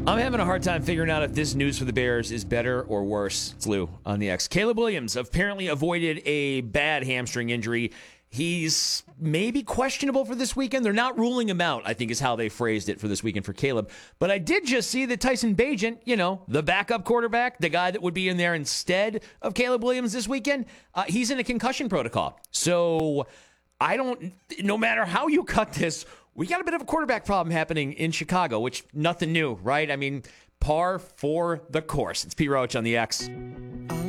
I'm having a hard time figuring out if this news for the Bears is better or worse. It's Lou on the X. Caleb Williams apparently avoided a bad hamstring injury. He's maybe questionable for this weekend. They're not ruling him out, I think is how they phrased it for this weekend for Caleb. But I did just see that Tyson Bagent, the backup quarterback, the guy that would be in there instead of Caleb Williams this weekend, he's in a concussion protocol. So no matter how you cut this, we got a bit of a quarterback problem happening in Chicago, which nothing new, right? I mean, par for the course. It's Pete Roach on the X.